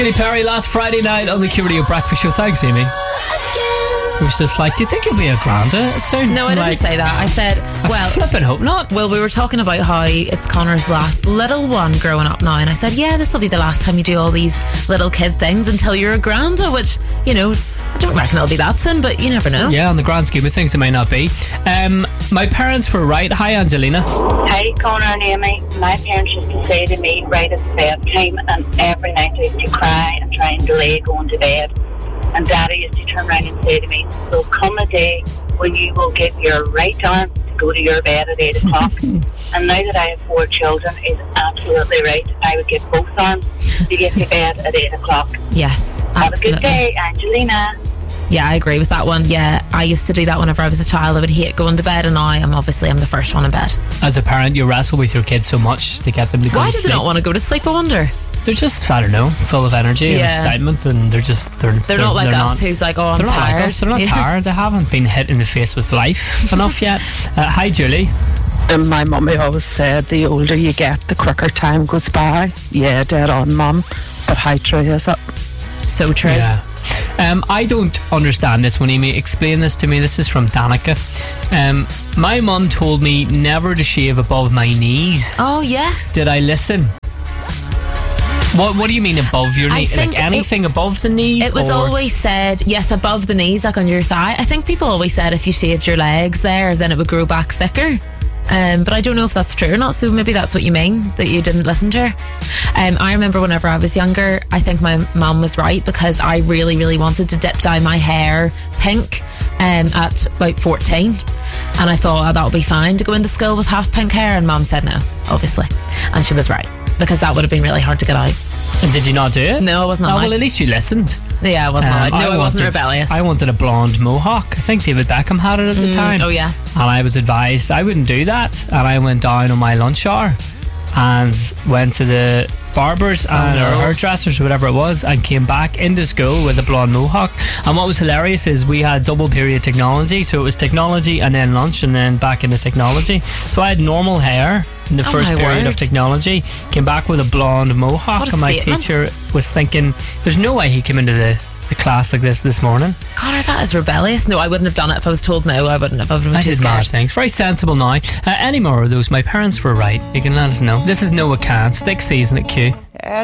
Katy Perry last Friday night on the Q Radio Breakfast Show. Thanks, Amy. It was just like, do you think you'll be a granda soon? No, I didn't say that. I said, well, I flippin' hope not. Well, we were talking about how it's Connor's last little one growing up now, and I said, yeah, this will be the last time you do all these little kid things until you're a granda, which, you know, I don't reckon it'll be that soon, but you never know. Yeah, on the grand scheme of things, it might not be. My parents were right. Hi, Angelina. Hi, Connor and Amy. My parents used to say to me right at bedtime, and every night I used to cry and try and delay going to bed. And Daddy used to turn around and say to me, there'll come a day when you will give your right arm to go to your bed at 8 o'clock. And now that I have 4 children, he's absolutely right. I would give both arms to get to bed at 8 o'clock. Yes, absolutely. Have a good day, Angelina. Yeah, I agree with that one. Yeah, I used to do that whenever I was a child. I would hate going to bed, and now I'm the first one in bed. As a parent, you wrestle with your kids so much to get them to go Why to do sleep. they not want to go to sleep, I wonder? They're just, I don't know, full of energy and excitement, and they're not like us, who's like, oh, I'm tired. They're not like us. They're not tired. They haven't been hit in the face with life enough yet. Hi, Julie. And my mummy always said, the older you get, the quicker time goes by. Yeah, dead on, Mum. But how true is it? So true. Yeah. I don't understand this one, Amy. Explain this to me. This is from Danica. My mum told me never to shave above my knees. Oh, yes. Did I listen? What do you mean above your knees? Like anything above the knees? It was always said, yes, above the knees, like on your thigh. I think people always said if you shaved your legs there, then it would grow back thicker. But I don't know if that's true or not, so maybe that's what you mean, that you didn't listen to her. I remember whenever I was younger, I think my mum was right, because I really, really wanted to dip dye my hair pink at about 14, and I thought that would be fine to go into school with half pink hair, and Mum said no, obviously, and she was right, because that would have been really hard to get out. And did you not do it? No, I wasn't allowed. Well, at least you listened. Yeah, I wasn't allowed. No, I wasn't rebellious. I wanted a blonde mohawk. I think David Beckham had it at the time. Oh yeah. And I was advised I wouldn't do that, and I went down on my lunch hour and went to the barbers and or hairdressers or whatever it was, and came back into school with a blonde mohawk. And what was hilarious is we had double period technology, so it was technology and then lunch and then back into technology. So I had normal hair in the first period of technology, came back with a blonde mohawk, and my teacher was thinking, there's no way he came into the class like this morning. Connor, that is rebellious. No, I wouldn't have done it if I was told no. I wouldn't have. I would have been too scared. Things. Very sensible now. Any more of those? My parents were right. You can let us know. This is Noah Khan. Stick season at Q.